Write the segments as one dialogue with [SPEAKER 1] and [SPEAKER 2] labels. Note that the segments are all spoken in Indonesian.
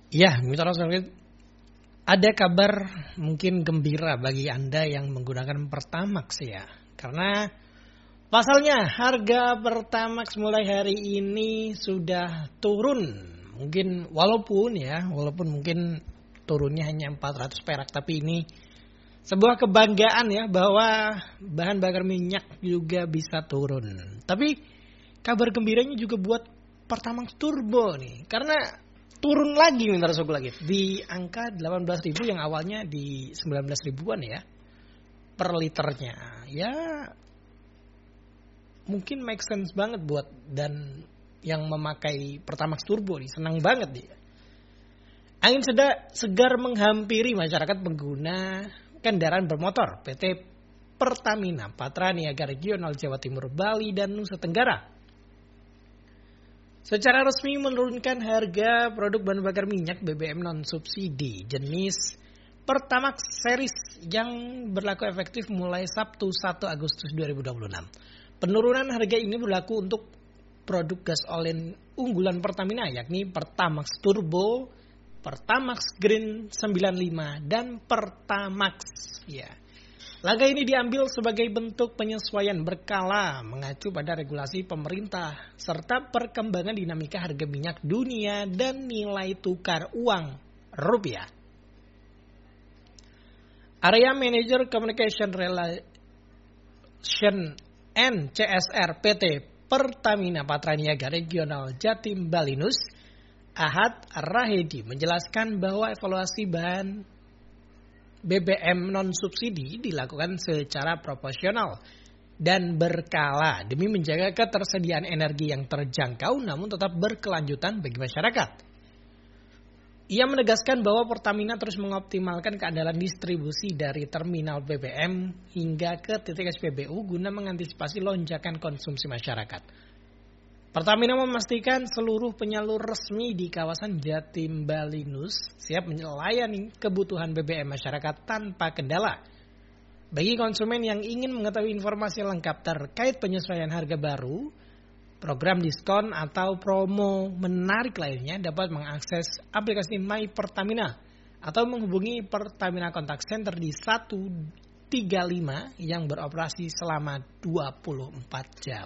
[SPEAKER 1] Ya, Mitra Solid, ada kabar mungkin gembira bagi Anda yang menggunakan Pertamax ya. Karena pasalnya harga Pertamax mulai hari ini sudah turun. Walaupun mungkin turunnya hanya 400 perak, tapi ini sebuah kebanggaan ya bahwa bahan bakar minyak juga bisa turun. Tapi kabar gembiranya juga buat Pertamax Turbo nih, karena turun lagi Mitra Solid di angka 18.000 yang awalnya di 19 ribuan ya per liternya. Ya mungkin make sense banget buat dan yang memakai Pertamax Turbo nih, senang banget dia. Angin segar menghampiri masyarakat pengguna kendaraan bermotor PT Pertamina Patra Niaga Regional Jawa Timur, Bali, dan Nusa Tenggara. Secara resmi menurunkan harga produk bahan bakar minyak BBM non-subsidi jenis Pertamax Series yang berlaku efektif mulai Sabtu 1 Agustus 2026. Penurunan harga ini berlaku untuk produk gas olin unggulan Pertamina yakni Pertamax Turbo, Pertamax Green 95, dan Pertamax ya. Langkah ini diambil sebagai bentuk penyesuaian berkala mengacu pada regulasi pemerintah serta perkembangan dinamika harga minyak dunia dan nilai tukar uang rupiah. Area Manager Communication Relation and CSR PT Pertamina Patra Niaga Regional Jatim Balinus Ahad Rahedi menjelaskan bahwa evaluasi bahan BBM non-subsidi dilakukan secara proporsional dan berkala demi menjaga ketersediaan energi yang terjangkau namun tetap berkelanjutan bagi masyarakat. Ia menegaskan bahwa Pertamina terus mengoptimalkan keandalan distribusi dari terminal BBM hingga ke titik SPBU guna mengantisipasi lonjakan konsumsi masyarakat. Pertamina memastikan seluruh penyalur resmi di kawasan Jatim Balinus siap melayani kebutuhan BBM masyarakat tanpa kendala. Bagi konsumen yang ingin mengetahui informasi lengkap terkait penyesuaian harga baru, program diskon atau promo menarik lainnya dapat mengakses aplikasi My Pertamina atau menghubungi Pertamina Contact Center di 135 yang beroperasi selama 24 jam.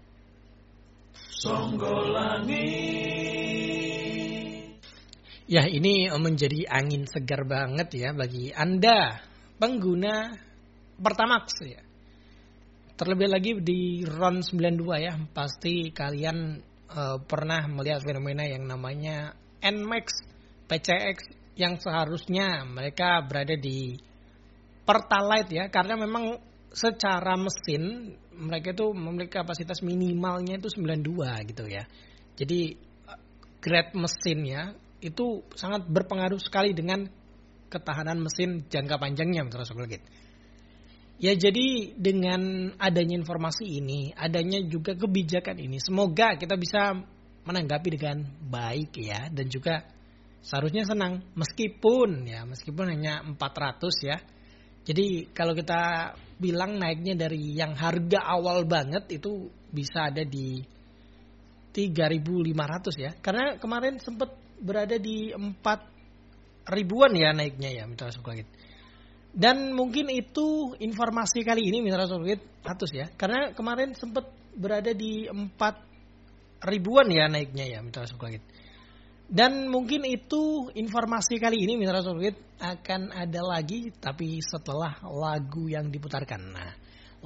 [SPEAKER 1] Ya, ini menjadi angin segar banget ya bagi Anda pengguna Pertamax ya. Terlebih lagi di RON 92 ya, pasti kalian pernah melihat fenomena yang namanya NMAX, PCX yang seharusnya mereka berada di Pertalite ya, karena memang secara mesin mereka itu memiliki kapasitas minimalnya itu 92 gitu ya. Jadi grade mesinnya itu sangat berpengaruh sekali dengan ketahanan mesin jangka panjangnya Mitra Solid. Ya, jadi dengan adanya informasi ini, adanya juga kebijakan ini, semoga kita bisa menanggapi dengan baik ya, dan juga seharusnya senang meskipun hanya 400 ya. Jadi kalau kita bilang naiknya dari yang harga awal banget itu bisa ada di 3.500 ya. Karena kemarin sempat berada di 4 ribuan ya naiknya ya Mitra Solid. Dan mungkin itu informasi kali ini Mitra Solid Atus ya. Karena kemarin sempat berada di 4 ribuan ya naiknya ya Mitra Solid. Dan mungkin itu informasi kali ini Mitra Solid, akan ada lagi tapi setelah lagu yang diputarkan. Nah,